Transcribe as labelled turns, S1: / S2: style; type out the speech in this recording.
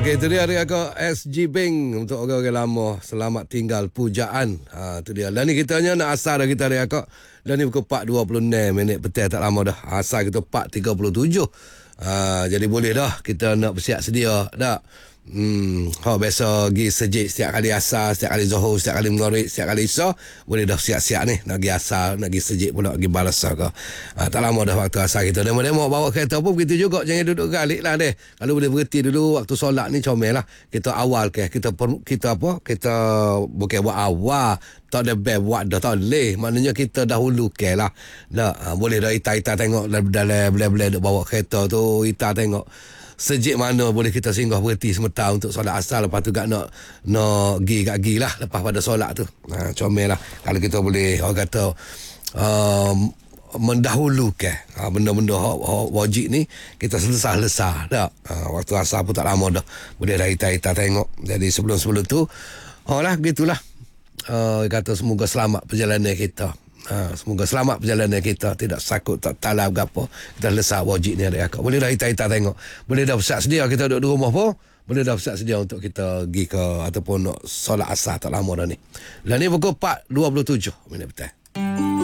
S1: Okey, itu dia aku SG Bank untuk orang-orang lama. Selamat tinggal pujaan. Itu dia. Dan ni kita hanya nak asal dah kita dia kak. Dan ni pukul 4.26 minit petang tak lama dah. Asal kita 4.37. Jadi boleh dah kita nak bersiap sedia dah. Biasa pergi sejik setiap kali asar, setiap kali zuhur, setiap kali maghrib, setiap kali isya, boleh dah siap-siap ni nak pergi asar, nak pergi sejik pula, pergi balasah ke. Tak lama dah waktu asar kita. Demo-demo bawa kereta pun begitu juga, jangan duduk galik lah deh. Kalau boleh berhenti dulu waktu solat ni comel lah. Kita awal ke, kita bukan buat awal, tak ada beb buat dah, tak boleh. Maknanya kita dahulu ke lah. Boleh dah ita-ita tengok dalam belah-belah duk bawa kereta tu, ita tengok sejik mana boleh kita singgah berhenti sementara untuk solat asar. Lepas tu nak gi lah lepas pada solat tu. Comel lah kalau kita boleh orang kata mendahulukan benda-benda wajib ni, kita selesai dah. Waktu asar pun tak lama dah, boleh dah ita-ita tengok. Jadi sebelum tu lah gitulah. Kata semoga selamat perjalanan kita. Semoga selamat perjalanan kita, tidak sakut, tak talab ke apa. Kita lesar wajib ni ada akak. Boleh dah ita-ita tengok. Boleh dah bersiap sedia kita duduk di rumah pun. Boleh dah bersiap sedia untuk kita pergi ke ataupun nak solat asar tak lama dah ni. Dan ni pukul 4.27 minit petang.